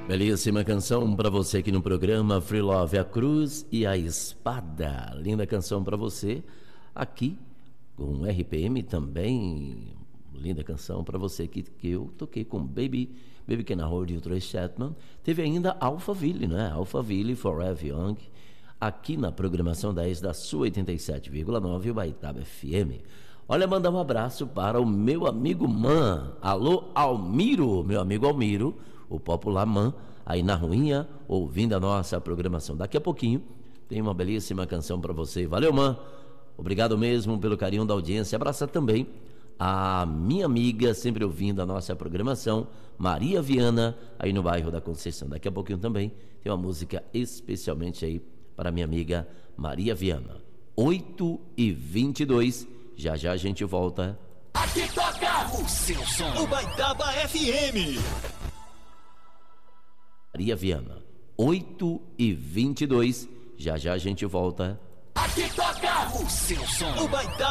Belíssima canção para você aqui no programa Free Love, a Cruz e a Espada. Linda canção para você aqui com RPM também. Linda canção para você que eu toquei com Baby Can I Hold You, Tracy Chapman. Teve ainda Alphaville, né? Alphaville, Forever Young, aqui na programação 10 da sua 87,9 Ubaitaba FM. Olha, mandar um abraço para o meu amigo Man. Alô, Almiro, meu amigo Almiro, o popular Man, aí na ruinha, ouvindo a nossa programação. Daqui a pouquinho tem uma belíssima canção para você. Valeu, Man. Obrigado mesmo pelo carinho da audiência. Abraça também a minha amiga, sempre ouvindo a nossa programação, Maria Viana, aí no bairro da Conceição. Daqui a pouquinho também tem uma música especialmente aí para minha amiga Maria Viana. 8h22. Já já a gente volta. Aqui toca o seu som, Ubaitaba FM. Maria Viana, 8h22. Já já a gente volta. Aqui toca o seu som, Ubaitaba.